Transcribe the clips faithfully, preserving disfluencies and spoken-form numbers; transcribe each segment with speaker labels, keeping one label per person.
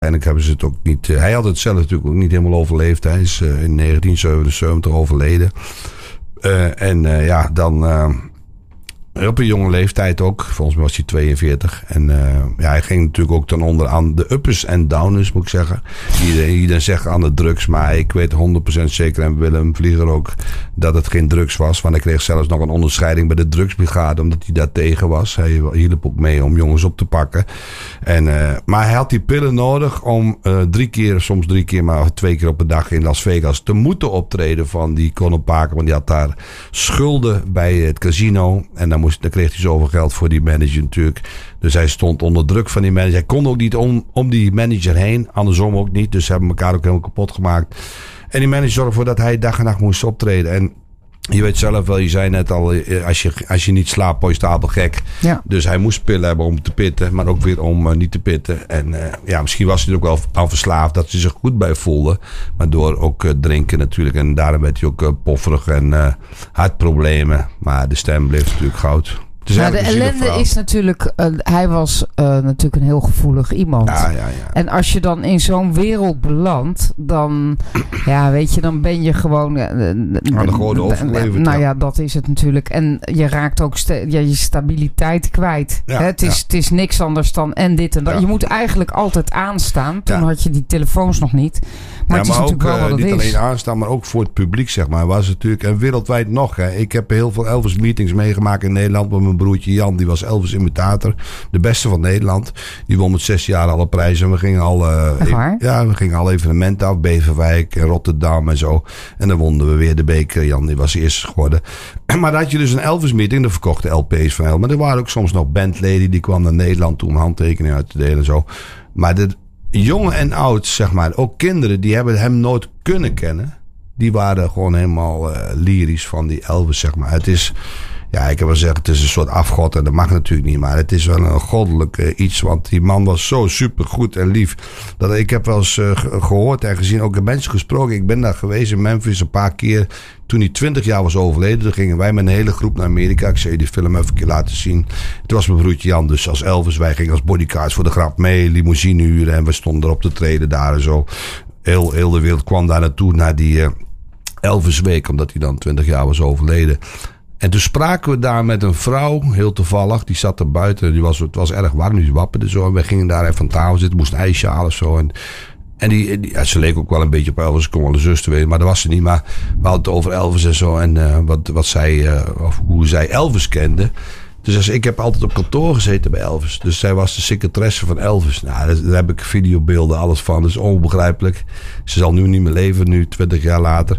Speaker 1: Uiteindelijk hebben ze het ook niet... Uh, hij had het zelf natuurlijk ook niet helemaal overleefd. Hij is uh, in negentien zevenenzeventig overleden. Uh, en uh, ja, dan... Uh, op een jonge leeftijd ook. Volgens mij was hij tweeënveertig. En uh, ja, hij ging natuurlijk ook ten onder aan de uppers en downers, moet ik zeggen. Iedereen zegt aan de drugs. Maar ik weet honderd procent zeker, en Willem Vlieger ook, dat het geen drugs was. Want hij kreeg zelfs nog een onderscheiding bij de drugsbrigade, omdat hij daar tegen was. Hij hielp ook mee om jongens op te pakken. En, uh, maar hij had die pillen nodig om uh, drie keer, soms drie keer, maar twee keer op een dag in Las Vegas te moeten optreden van die Conor Parker. Want die had daar schulden bij het casino. En dan Moest, dan kreeg hij zoveel geld voor die manager natuurlijk. Dus hij stond onder druk van die manager. Hij kon ook niet om, om die manager heen. Andersom ook niet. Dus ze hebben elkaar ook helemaal kapot gemaakt. En die manager zorgde ervoor dat hij dag en nacht moest optreden. En je weet zelf wel, je zei net al, als je, als je niet slaapt, word je stapel gek. Ja. Dus hij moest pillen hebben om te pitten, maar ook weer om uh, niet te pitten. En uh, ja, misschien was hij er ook wel aan verslaafd, dat hij zich goed bij voelde. Maar door ook uh, drinken natuurlijk. En daarom werd hij ook uh, pofferig en uh, hartproblemen. Maar de stem bleef natuurlijk goud. Dus
Speaker 2: maar de ellende is natuurlijk... Uh, hij was uh, natuurlijk een heel gevoelig iemand.
Speaker 1: Ja, ja, ja.
Speaker 2: En als je dan in zo'n wereld belandt... dan, ja, weet je, dan ben je gewoon... Uh,
Speaker 1: Aan de gewone overlevend.
Speaker 2: Nou ja, dat is het natuurlijk. En je raakt ook sta- ja, je stabiliteit kwijt.
Speaker 1: Ja,
Speaker 2: Hè, het, is,
Speaker 1: ja.
Speaker 2: het is niks anders dan en dit en dat.
Speaker 1: Ja.
Speaker 2: Je moet eigenlijk altijd aanstaan. Toen
Speaker 1: ja.
Speaker 2: had je die telefoons nog niet. Maar
Speaker 1: ja,
Speaker 2: het is
Speaker 1: maar
Speaker 2: natuurlijk
Speaker 1: ook,
Speaker 2: wel wat
Speaker 1: uh,
Speaker 2: het
Speaker 1: niet
Speaker 2: is.
Speaker 1: alleen aanstaan, maar ook voor het publiek, zeg maar. Was het natuurlijk, en wereldwijd nog. Hè. Ik heb heel veel Elvis meetings meegemaakt in Nederland met mijn broertje Jan. Die was Elvis imitator. De beste van Nederland. Die won met zes jaar alle prijzen. We gingen al, uh,
Speaker 2: e-
Speaker 1: ja, we gingen al evenementen af. Beverwijk en Rotterdam en zo. En dan wonnen we weer de beker. Jan, die was eerst geworden. Maar dan had je dus een Elvis meeting. Dan verkochten L P's van Elvis. Maar er waren ook soms nog bandleden. Die kwam naar Nederland toe om handtekeningen uit te delen en zo. Maar de jongen en oud, zeg maar. Ook kinderen, die hebben hem nooit kunnen kennen. Die waren gewoon helemaal uh, lyrisch van die Elvis, zeg maar. Het is... Ja, ik heb wel gezegd, het is een soort afgod en dat mag natuurlijk niet. Maar het is wel een goddelijk uh, iets, want die man was zo super goed en lief. Dat ik heb wel eens uh, gehoord en gezien, ook mensen gesproken. Ik ben daar geweest in Memphis een paar keer. Toen hij twintig jaar was overleden, toen gingen wij met een hele groep naar Amerika. Ik zei die film even een keer laten zien. Toen was mijn broertje Jan dus als Elvis. Wij gingen als bodyguards voor de grap mee, limousine huren. En we stonden erop te treden daar en zo. Heel, heel de wereld kwam daar naartoe, naar die uh, Elvis Week, omdat hij dan twintig jaar was overleden. En toen spraken we daar met een vrouw, heel toevallig. Die zat er buiten. Die was, het was erg warm, die wapperde zo. En wij gingen daar even aan tafel zitten. Moest een ijsje halen of zo. En, en die, die, ja, ze leek ook wel een beetje op Elvis. Ik kon wel een zuster weten, maar dat was ze niet. Maar we hadden het over Elvis en zo. En uh, wat, wat zij, uh, of hoe zij Elvis kende. Dus als, ik heb altijd op kantoor gezeten bij Elvis. Dus zij was de secretaresse van Elvis. Nou, daar, daar heb ik videobeelden, alles van. Dat is onbegrijpelijk. Ze zal nu niet meer leven, nu twintig jaar later.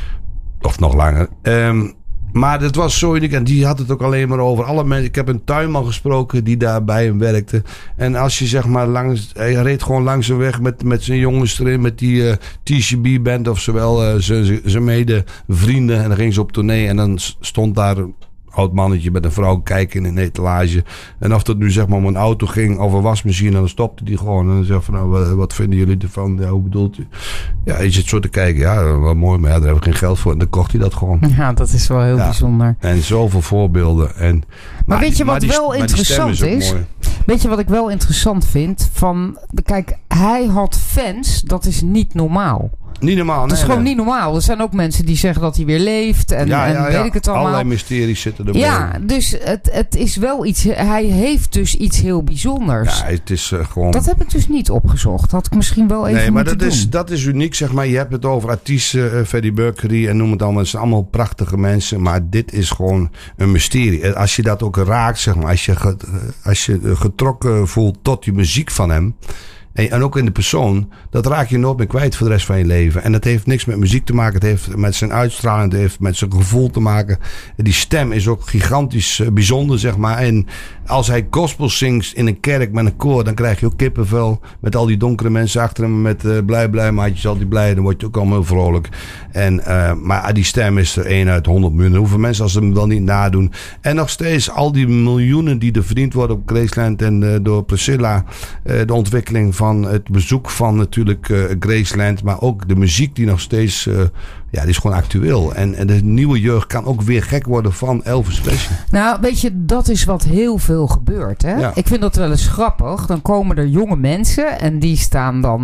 Speaker 1: Of nog langer. Um, Maar het was zo uniek. En die had het ook alleen maar over alle mensen. Ik heb een tuinman gesproken die daar bij hem werkte. En als je zeg maar langs... Hij reed gewoon langs de weg met, met zijn jongens erin. Met die uh, T C B-band. Of zowel uh, zijn mede vrienden. En dan ging ze op tournee. En dan stond daar... oud mannetje met een vrouw kijken in een etalage. En of dat nu zeg maar om een auto ging of een wasmachine, dan stopte die gewoon. En dan zei van, nou, wat, wat vinden jullie ervan? Ja, hoe bedoelt u? Ja, je zit zo te kijken. Ja, wel mooi, maar ja, daar hebben we geen geld voor. En dan kocht hij dat gewoon.
Speaker 2: Ja, dat is wel heel ja. bijzonder.
Speaker 1: En zoveel voorbeelden. En,
Speaker 2: maar, maar weet je wat die, wel interessant is? is? Weet je wat ik wel interessant vind? Van, kijk, hij had fans. Dat is niet normaal.
Speaker 1: Niet normaal, nee.
Speaker 2: Dat is gewoon
Speaker 1: nee.
Speaker 2: niet normaal. Er zijn ook mensen die zeggen dat hij weer leeft. En,
Speaker 1: ja, ja,
Speaker 2: en
Speaker 1: ja.
Speaker 2: weet ik het allemaal.
Speaker 1: Allerlei mysteries zitten erbij.
Speaker 2: Ja, dus het, het is wel iets... Hij heeft dus iets heel bijzonders.
Speaker 1: Ja, het is uh, gewoon...
Speaker 2: Dat heb ik dus niet opgezocht. Had ik misschien wel even
Speaker 1: nee, maar
Speaker 2: moeten
Speaker 1: dat
Speaker 2: doen.
Speaker 1: is, dat is uniek, zeg maar. Je hebt het over artiesten, uh, Freddie Mercury en noem het allemaal. Het zijn allemaal prachtige mensen. Maar dit is gewoon een mysterie. Als je dat ook raakt, zeg maar. Als je, get, als je getrokken voelt tot die muziek van hem... En, en ook in de persoon, dat raak je nooit meer kwijt voor de rest van je leven. En dat heeft niks met muziek te maken. Het heeft met zijn uitstraling, het heeft met zijn gevoel te maken. Die stem is ook gigantisch uh, bijzonder, zeg maar. En als hij gospel zingt in een kerk met een koor, dan krijg je ook kippenvel. Met al die donkere mensen achter hem met uh, blij, blij, maatjes, altijd blij. Dan word je ook allemaal heel vrolijk. En, uh, maar die stem is er één uit honderd miljoen. Hoeveel mensen als ze hem wel niet nadoen. En nog steeds al die miljoenen die er verdiend worden op Graceland en uh, door Priscilla. Uh, de ontwikkeling van van het bezoek van natuurlijk uh, Graceland. Maar ook de muziek die nog steeds... Uh, ja, die is gewoon actueel. En, en de nieuwe jeugd kan ook weer gek worden van Elvis Presley.
Speaker 2: Nou, weet je, dat is wat heel veel gebeurt. Hè? Ja. Ik vind dat wel eens grappig. Dan komen er jonge mensen en die staan dan